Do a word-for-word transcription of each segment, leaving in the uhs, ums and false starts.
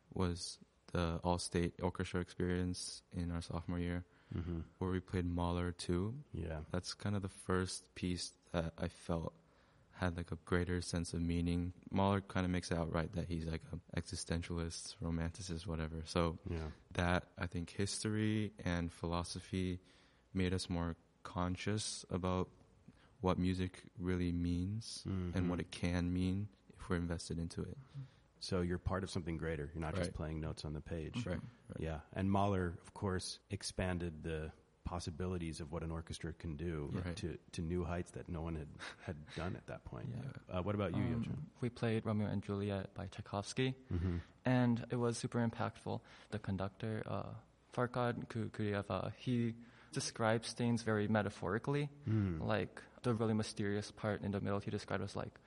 was the all-state orchestra experience in our sophomore year, mm-hmm. where we played Mahler too. Yeah. That's kind of the first piece that I felt had like a greater sense of meaning. Mahler kind of makes it out right that he's like an existentialist, romanticist, whatever. So yeah. that, I think, history and philosophy made us more conscious about what music really means mm-hmm. and what it can mean if we're invested into it. So you're part of something greater. You're not right. just playing notes on the page. Right. right. Yeah. And Mahler, of course, expanded the possibilities of what an orchestra can do right. to, to new heights that no one had, had done at that point. Yeah. Uh, what about you, um, Yeochun? We played Romeo and Juliet by Tchaikovsky, mm-hmm. and it was super impactful. The conductor, uh, Farkad Kuriev, uh, he describes things very metaphorically. Mm. Like the really mysterious part in the middle he described was like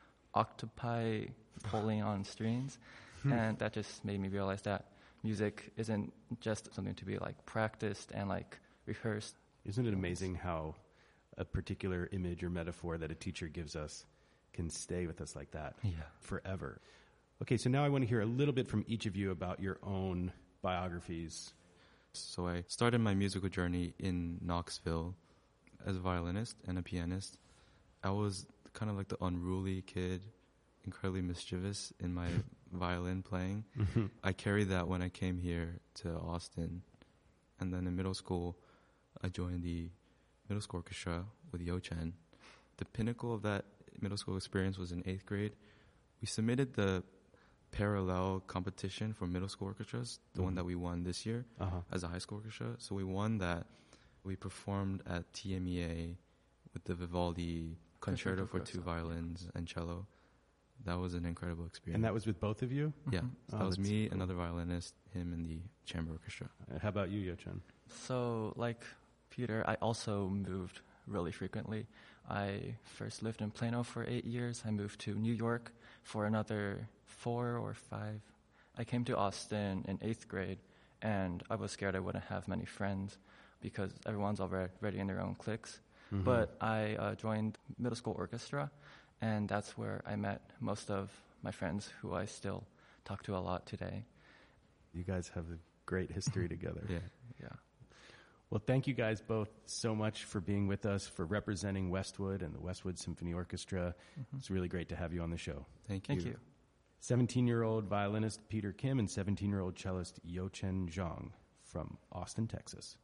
octopi pulling on strings. And that just made me realize that music isn't just something to be like practiced and like rehearsed. Isn't it amazing how a particular image or metaphor that a teacher gives us can stay with us like that yeah. forever? Okay, so now I want to hear a little bit from each of you about your own biographies. So I started my musical journey in Knoxville as a violinist and a pianist. I was kind of like the unruly kid, incredibly mischievous in my violin playing. Mm-hmm. I carried that when I came here to Austin. And then in middle school, I joined the middle school orchestra with Yeochun. The pinnacle of that middle school experience was in eighth grade. We submitted the parallel competition for middle school orchestras, the mm-hmm. one that we won this year uh-huh. as a high school orchestra. So we won that. We performed at T M E A with the Vivaldi Concerto for two violins and cello. That was an incredible experience. And that was with both of you? Yeah. Mm-hmm. So oh, that was me, cool. another violinist, him, and the chamber orchestra. Uh, how about you, Yeochun? So, like Peter, I also moved really frequently. I first lived in Plano for eight years. I moved to New York for another four or five. I came to Austin in eighth grade, and I was scared I wouldn't have many friends because everyone's already in their own cliques. Mm-hmm. But I uh, joined middle school orchestra, and that's where I met most of my friends who I still talk to a lot today. You guys have a great history together. Yeah. Yeah. Well, thank you guys both so much for being with us, for representing Westwood and the Westwood Symphony Orchestra. Mm-hmm. It's really great to have you on the show. Thank you. Thank you. seventeen-year-old violinist Peter Kim and seventeen-year-old cellist Yeochun Zhang from Austin, Texas.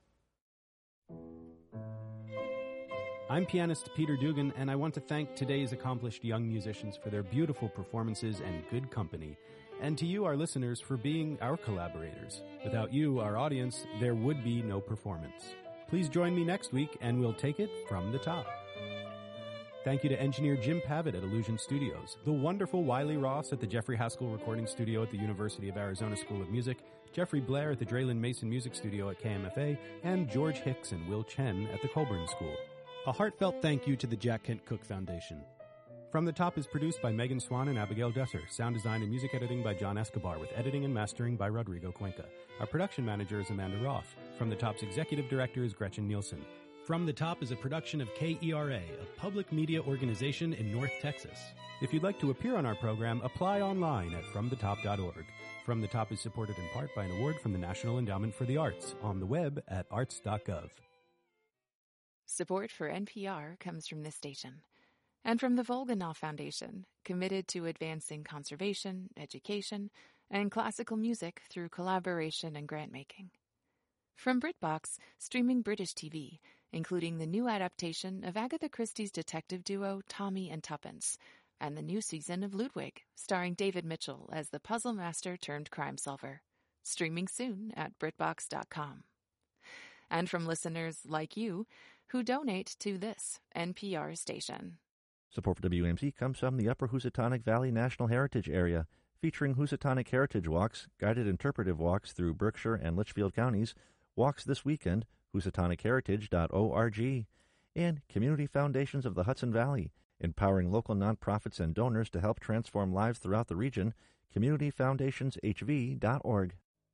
I'm pianist Peter Dugan, and I want to thank today's accomplished young musicians for their beautiful performances and good company, and to you, our listeners, for being our collaborators. Without you, our audience, there would be no performance. Please join me next week, and we'll take it from the top. Thank you to engineer Jim Pavitt at Illusion Studios, the wonderful Wiley Ross at the Jeffrey Haskell Recording Studio at the University of Arizona School of Music, Jeffrey Blair at the Draylen Mason Music Studio at K M F A, and George Hicks and Will Chen at the Colburn School. A heartfelt thank you to the Jack Kent Cooke Foundation. From the Top is produced by Megan Swan and Abigail Desser. Sound design and music editing by John Escobar, with editing and mastering by Rodrigo Cuenca. Our production manager is Amanda Roth. From the Top's executive director is Gretchen Nielsen. From the Top is a production of K E R A, a public media organization in North Texas. If you'd like to appear on our program, apply online at from the top dot org. From the Top is supported in part by an award from the National Endowment for the Arts, on the web at arts dot gov. Support for N P R comes from this station and from the Volganov Foundation, committed to advancing conservation, education, and classical music through collaboration and grant-making. From BritBox, streaming British T V, including the new adaptation of Agatha Christie's detective duo Tommy and Tuppence, and the new season of Ludwig, starring David Mitchell as the puzzle master turned crime solver. Streaming soon at BritBox dot com. And from listeners like you who donate to this N P R station. Support for W A M C comes from the Upper Housatonic Valley National Heritage Area, featuring Housatonic Heritage Walks, guided interpretive walks through Berkshire and Litchfield counties, walks this weekend, housatonic heritage dot org, and Community Foundations of the Hudson Valley, empowering local nonprofits and donors to help transform lives throughout the region, community foundations h v dot org.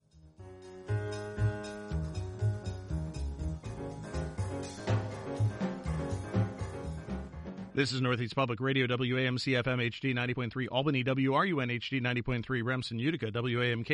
This is Northeast Public Radio, W A M C F M H D ninety point three, Albany, W R U N H D ninety point three, Remsen, Utica, W A M K